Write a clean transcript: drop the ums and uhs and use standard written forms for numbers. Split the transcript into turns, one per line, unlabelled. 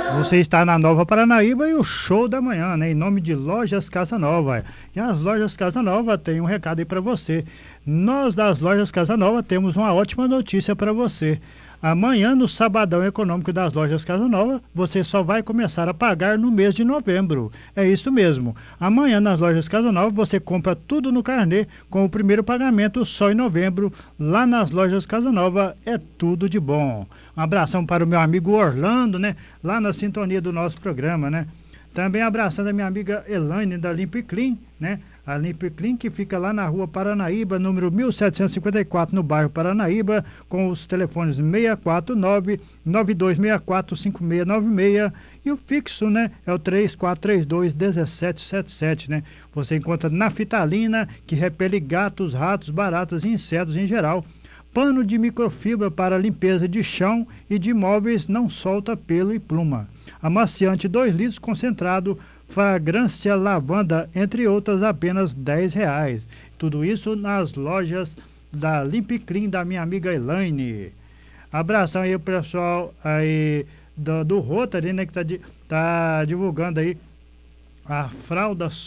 Você está na Nova Paranaíba e o show da manhã, né? Em nome de Lojas Casa Nova. E as Lojas Casa Nova têm um recado aí para você. Nós das Lojas Casa Nova temos uma ótima notícia para você. Amanhã, no Sabadão Econômico das Lojas Casa Nova, você só vai começar a pagar no mês de novembro. É isso mesmo. Amanhã, nas Lojas Casa Nova, você compra tudo no carnê, com o primeiro pagamento só em novembro. Lá nas Lojas Casa Nova é tudo de bom. Um abração para o meu amigo Orlando, né? Lá na sintonia do nosso programa, né? Também abraçando a minha amiga Elaine da Limpo Clean, né? A Limpo Clean que fica lá na rua Paranaíba, número 1754, no bairro Paranaíba, com os telefones 649-9264-5696 e o fixo, né? É o 3432-1777, né? Você encontra naftalina, que repele gatos, ratos, baratas e insetos em geral. Pano de microfibra para limpeza de chão e de móveis, não solta pelo e pluma. Amaciante 2 litros concentrado, fragrância lavanda, entre outras, apenas R$ 10. Tudo isso nas lojas da Limp Clean da minha amiga Elaine. Abração aí, pessoal aí do Rotary, né, que tá divulgando aí a fralda